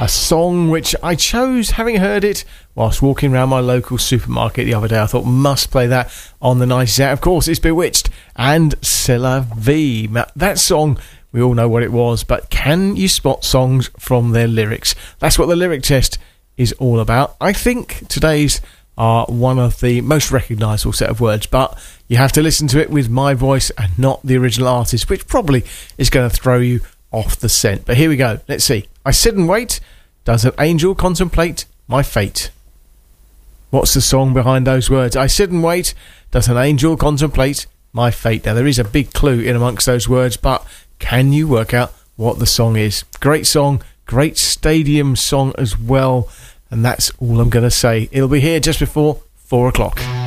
A song which I chose having heard it whilst walking around my local supermarket the other day. I thought must play that on the night out. Of course, it's Bewitched and C'est la vie. That song, we all know what it was, but can you spot songs from their lyrics? That's what the lyric test is all about. I think today's are one of the most recognisable set of words, but you have to listen to it with my voice and not the original artist, which probably is going to throw you off the scent. But here we go. Let's see. I sit and wait. Does an angel contemplate my fate? What's the song behind those words? I sit and wait. Does an angel contemplate my fate? Now, there is a big clue in amongst those words, but can you work out what the song is? Great song, great stadium song as well. And that's all I'm going to say. It'll be here just before 4 o'clock.